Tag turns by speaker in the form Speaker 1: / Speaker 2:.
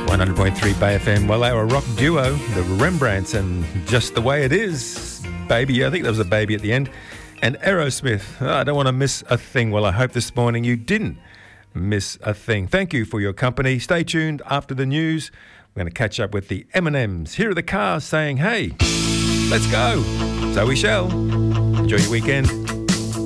Speaker 1: 100.3 Bay FM. Well, they were a rock duo, the Rembrandts, and Just the Way It Is, Baby. I think there was a baby at the end. And Aerosmith, I don't want to miss a thing. Well, I hope this morning you didn't miss a thing. Thank you for your company. Stay tuned after the news. We're going to catch up with the M&Ms. Here are the Cars saying, hey, let's go. So we shall. Enjoy your weekend.